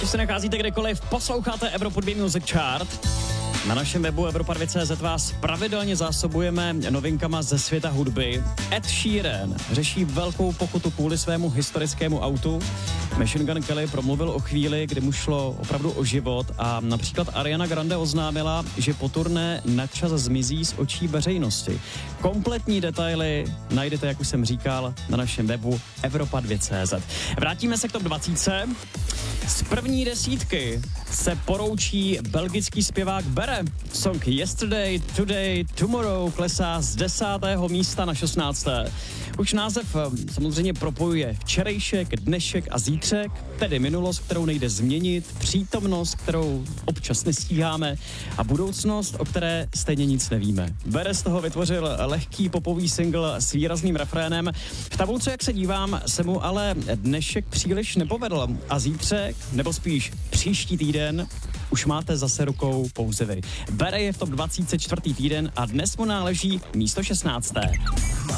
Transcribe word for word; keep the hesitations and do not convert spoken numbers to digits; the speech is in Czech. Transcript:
Ať už se nacházíte kdekoliv, posloucháte Evropu dva Music Chart. Na našem webu Evropa dva tečka cé zet vás pravidelně zásobujeme novinkama ze světa hudby. Ed Sheeran řeší velkou pokutu kvůli svému historickému autu. Machine Gun Kelly promluvil o chvíli, kdy mu šlo opravdu o život a například Ariana Grande oznámila, že po turné načas zmizí z očí veřejnosti. Kompletní detaily najdete, jak už jsem říkal, na našem webu Evropa dva tečka cé zet. Vrátíme se k top dvacet. Z první desítky se poroučí belgický zpěvák Bere. Song Yesterday, Today, Tomorrow klesá z desátého místa na šestnácté. Už název samozřejmě propojuje včerejšek, dnešek a zítřek, tedy minulost, kterou nejde změnit, přítomnost, kterou občas nestíháme a budoucnost, o které stejně nic nevíme. Bere z toho vytvořil lehký popový single s výrazným refrénem. V tabulce, jak se dívám, se mu ale dnešek příliš nepovedl a zítřek, nebo spíš příští týden, už máte zase rukou pouze vy. Bere je v top dvacet čtvrtý týden a dnes mu náleží místo šestnácté.